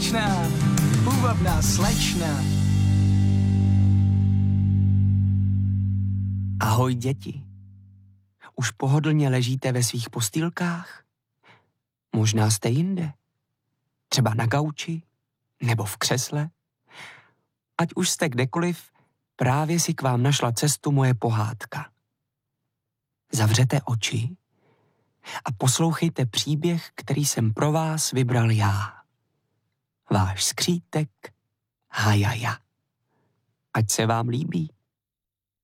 slečna, půvabná slečna. Ahoj děti. Už pohodlně ležíte ve svých postýlkách? Možná jste jinde. Třeba na gauči nebo v křesle. Ať už jste kdekoliv, právě si k vám našla cestu moje pohádka. Zavřete oči a poslouchejte příběh, který jsem pro vás vybral já. Váš skřítek Hajaja. Ať se vám líbí.